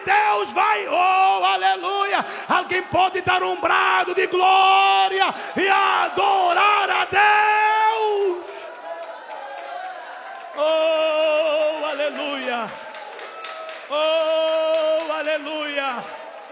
Deus vai, oh, aleluia. Alguém pode dar um brado de glória e adorar a Deus. Oh, aleluia. Oh, aleluia.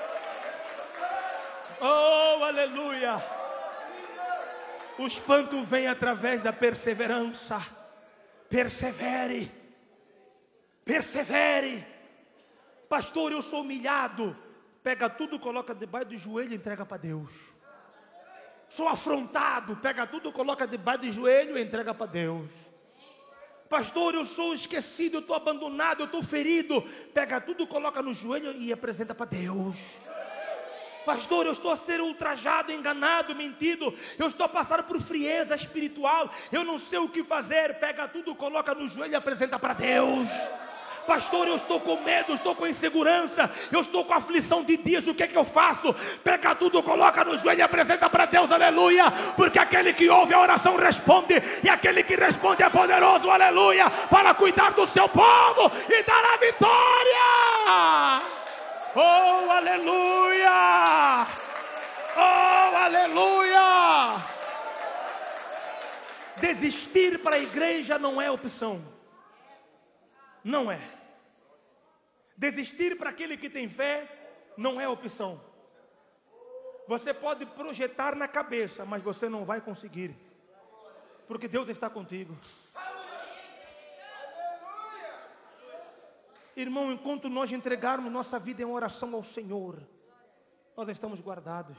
Oh, aleluia. O espanto vem através da perseverança. Persevere. Persevere. Pastor, eu sou humilhado. Pega tudo, coloca debaixo do joelho e entrega para Deus. Sou afrontado. Pega tudo, coloca debaixo do joelho e entrega para Deus. Pastor, eu sou esquecido, eu estou abandonado, eu estou ferido. Pega tudo, coloca no joelho e apresenta para Deus. Pastor, eu estou a ser ultrajado, enganado, mentido. Eu estou a passar por frieza espiritual. Eu não sei o que fazer. Pega tudo, coloca no joelho e apresenta para Deus. Pastor, eu estou com medo, eu estou com insegurança, eu estou com aflição de dias, o que é que eu faço? Pega tudo, coloca no joelho e apresenta para Deus, aleluia. Porque aquele que ouve a oração responde, e aquele que responde é poderoso, aleluia, para cuidar do seu povo e dar a vitória. Oh, aleluia! Oh, aleluia! Desistir para a igreja não é opção. Não é. Desistir para aquele que tem fé não é opção. Você pode projetar na cabeça, mas você não vai conseguir. Porque Deus está contigo. Irmão, enquanto nós entregarmos nossa vida em oração ao Senhor, nós estamos guardados.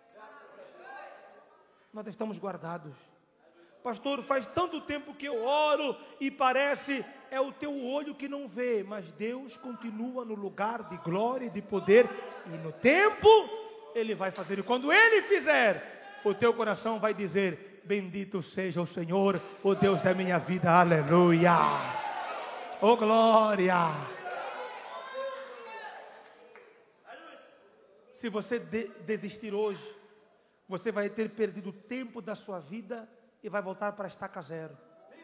Nós estamos guardados. Pastor, faz tanto tempo que eu oro e parece é o teu olho que não vê, mas Deus continua no lugar de glória e de poder, e no tempo Ele vai fazer, e quando Ele fizer, o teu coração vai dizer: bendito seja o Senhor, o Deus da minha vida, aleluia, oh glória. Se você desistir hoje, você vai ter perdido o tempo da sua vida e vai voltar para a estaca zero.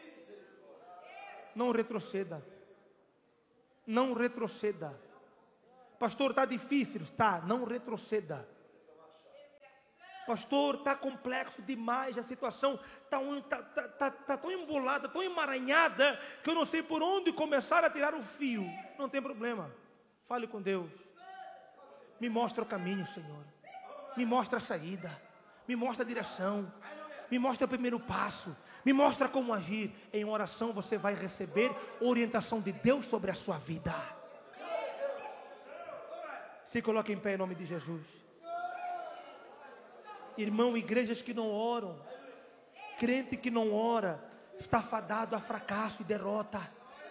Não retroceda. Não retroceda. Pastor, está difícil. Está, não retroceda. Pastor, está complexo demais. A situação está tão embolada, tão emaranhada, que eu não sei por onde começar a tirar o fio. Não tem problema. Fale com Deus. Me mostra o caminho, Senhor. Me mostra a saída. Me mostra a direção. Me mostra o primeiro passo. Me mostra como agir. Em oração você vai receber orientação de Deus sobre a sua vida. Se coloque em pé em nome de Jesus. Irmão, igrejas que não oram, crente que não ora, está fadado a fracasso e derrota.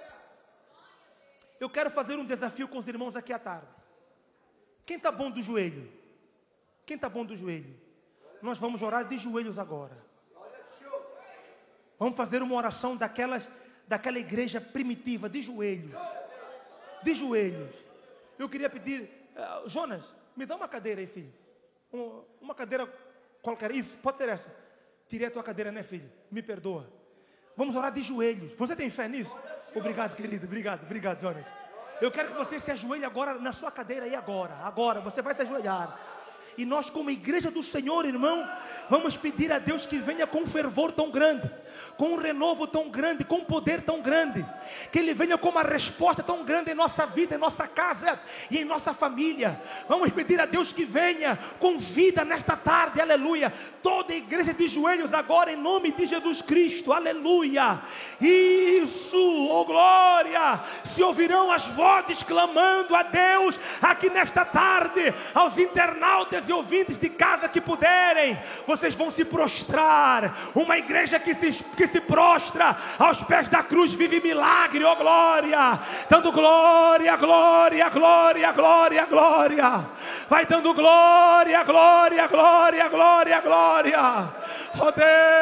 Eu quero fazer um desafio com os irmãos aqui à tarde. Quem está bom do joelho? Quem está bom do joelho? Nós vamos orar de joelhos agora. Vamos fazer uma oração daquela igreja primitiva, de joelhos. De joelhos. Eu queria pedir, Jonas, me dá uma cadeira aí, filho. Uma cadeira qualquer. Isso, pode ter essa. Tirei a tua cadeira, né, filho? Me perdoa. Vamos orar de joelhos. Você tem fé nisso? Obrigado, querido. Obrigado, Jonas. Eu quero que você se ajoelhe agora na sua cadeira aí agora. Agora, você vai se ajoelhar. E nós, como igreja do Senhor, irmão, vamos pedir a Deus que venha com um fervor tão grande, com um renovo tão grande, com um poder tão grande, que Ele venha com uma resposta tão grande em nossa vida, em nossa casa e em nossa família. Vamos pedir a Deus que venha com vida nesta tarde, aleluia. Toda a igreja de joelhos agora, em nome de Jesus Cristo, aleluia. Isso, oh glória. Se ouvirão as vozes clamando a Deus aqui nesta tarde, aos internautas e ouvintes de casa que puderem, vocês vão se prostrar. Uma igreja que se prostra aos pés da cruz vive milagre, ó glória, dando glória, glória, glória, glória, glória, vai dando glória, glória, glória, glória, glória, ó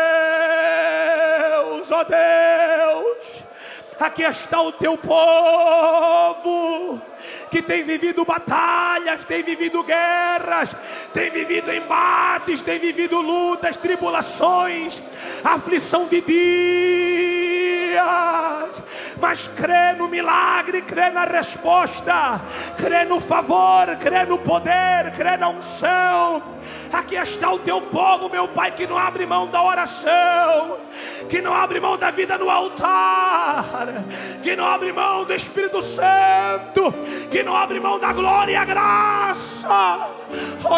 Deus, ó Deus, aqui está o teu povo, que tem vivido batalhas, tem vivido guerras, tem vivido embates, tem vivido lutas, tribulações, aflição de dias, mas crê no milagre, crê na resposta, crê no favor, crê no poder, crê na unção. Aqui está o teu povo, meu Pai, que não abre mão da oração, que não abre mão da vida no altar, que não abre mão do Espírito Santo, que não abre mão da glória e a graça.